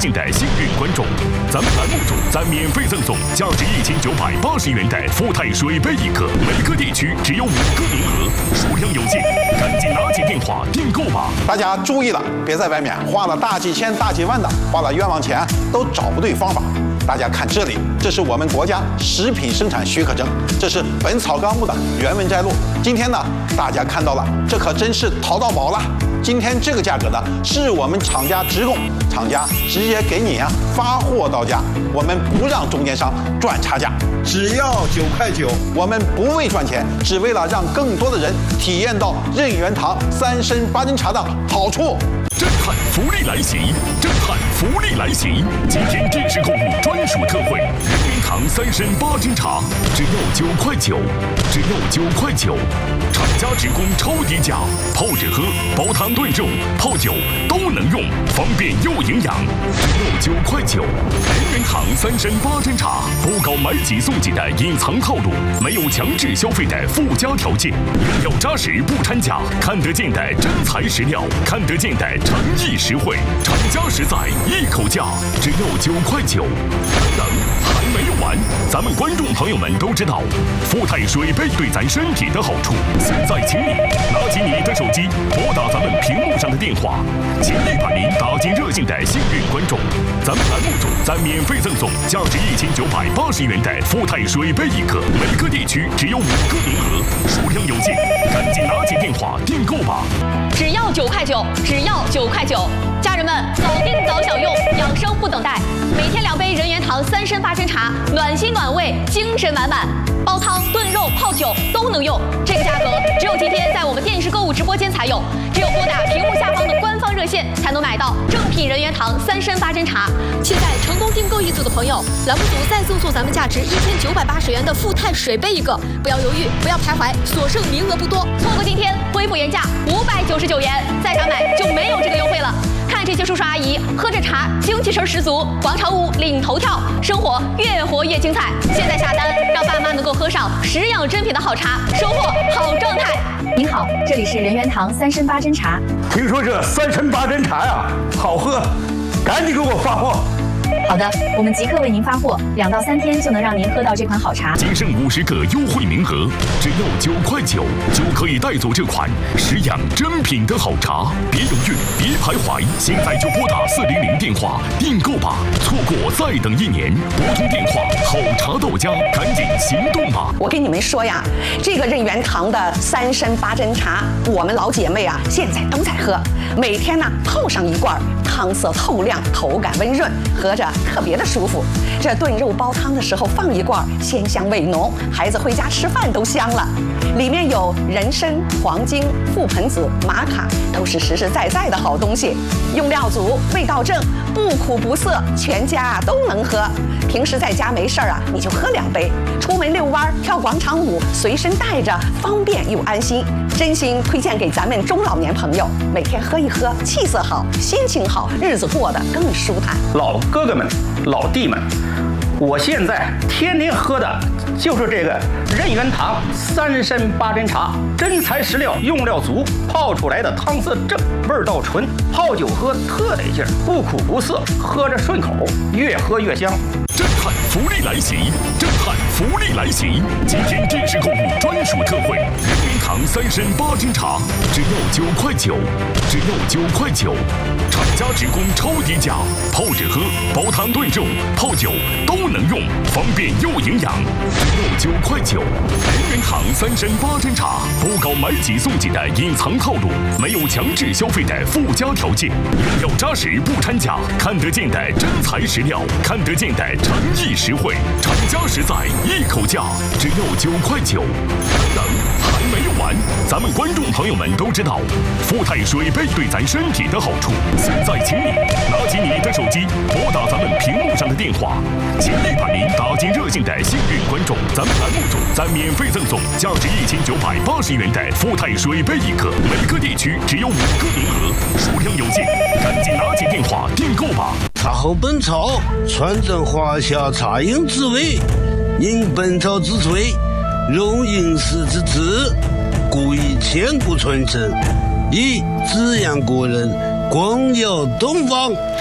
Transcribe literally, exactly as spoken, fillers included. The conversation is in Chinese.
幸的幸运观众，咱们栏目中咱免费赠送价值一千九百八十元的富泰水杯一个，每个地区只有五个名额，数量有限，赶紧拿起电话订购吧！ 大家注意了，别在外面花了大几千、大几万的，花了冤枉钱都找不对方法。大家看这里，这是我们国家食品生产许可证，这是《本草纲目》的原文摘录。今天呢，大家看到了，这可真是淘到宝了。今天这个价格呢，是我们厂家直供，厂家直接给你啊发货到家，我们不让中间商赚差价， 只要九块九。 我们不为赚钱，只为了让更多的人体验到任元堂三参八珍茶的好处。 震撼福利来袭！震撼福利来袭！今天电视购物专属特惠，任元堂三参八珍茶只要九块九，只要九块九，厂家直供超低价，泡着喝、煲汤炖肉、泡酒都能用，方便又营养，只要九块九。任元堂三参八珍茶不搞买几送几的隐藏套路，没有强制消费的附加条件，用料扎实不掺假，看得见的真材实料，看得见的诚意实惠，厂家实在，一口价，只要九块九。等等，还没用完，咱们观众朋友们都知道，富泰水杯对咱身体的好处。现在，请你拿起你的手机，拨打咱们屏幕上的电话，尽力把您打进热线的幸运观众。咱们栏目中咱免费赠送价值一千九百八十元的富泰水杯一个，每个地区只有五个名额，数量有限，赶紧拿起电话订购吧！ 只要九块九，只要九块九，家人们早订早享用，养生不等待。每天两杯任元堂三参八珍茶，暖心暖胃，精神满满，煲汤、炖肉、泡酒都能用。这个价格只有今天在我们电视购物直播间才有，只有拨打屏幕下方的官方热线才能买到正品任元堂三参八珍茶。现在成功订购一组的朋友，栏目组再赠送咱们价值一千九百八十元的富泰水杯一个，不要犹豫，不要徘徊，所剩名额不多，错过今天恢复原价五百九十九元，再想买就没有这个优惠了。看这些叔叔阿姨喝着茶，精气神十足，广场舞领头跳，生活越活越精彩。现在下单，让爸妈能够喝上食养珍品的好茶，收获好状态。 您好，这里是任元堂三参八珍茶。 听说这三参八珍茶呀好喝，赶紧给我发货。 好的，我们即刻为您发货，两到三天就能让您喝到这款好茶。 仅剩五十个优惠名额，只要九块九就可以带走这款食养珍品的好茶。别犹豫，别徘徊，现在就拨打四零零电话订购吧！错过再等一年，拨通电话，好茶到家，赶紧行动吧！ 我跟你们说呀，这个任元堂的三参八珍茶，我们老姐妹啊现在都在喝，每天呢泡上一罐，汤色透亮，口感温润，喝着特别的舒服。这炖肉煲汤的时候放一罐，鲜香味浓，孩子回家吃饭都香了。里面有人参、黄精、覆盆子、玛卡，都是实实在在的好东西，用料足，味道正，不苦不涩，全家都能喝。平时在家没事儿啊，你就喝两杯，出门遛弯、跳广场舞，随身带着，方便又安心。真心推荐给咱们中老年朋友，每天喝一喝，气色好，心情好，日子过得更舒坦。 老哥哥们、老弟们，我现在天天喝的就是这个任元堂三参八珍茶，真材实料，用料足，泡出来的汤色正，味道纯，泡酒喝特得劲儿，不苦不涩，喝着顺口，越喝越香。 震撼福利来袭！震撼福利来袭！今天电视购物专属特惠，任元堂三参八珍茶只要九块九，只要九块九，厂家直供超低价，泡着喝、煲汤炖肉、泡酒都能用，方便又营养，只要九块九。任元堂三参八珍茶不搞买几送几的隐藏套路，没有强制消费的附加条件，用料扎实不掺假，看得见的真材实料，看得见的诚意实惠，厂家实在，一口价，只要九块九。等等，还没用完，咱们观众朋友们都知道，富泰水杯对咱身体的好处。现在，请你拿起你的手机，拨打咱们屏幕上的电话，尽力把您打进热线的幸运观众。咱们栏目中咱免费赠送价值一千九百八十元的富泰水杯一个，每个地区只有五个名额，数量有限，赶紧拿起电话订购吧！ 茶后本草，传承华夏茶饮之味，饮本草之萃，融饮食之智，故以千古传承，以滋养国人，光耀东方。